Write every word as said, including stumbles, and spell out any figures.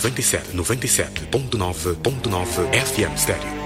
noventa e sete, noventa e sete ponto nove ponto nove F M Stereo.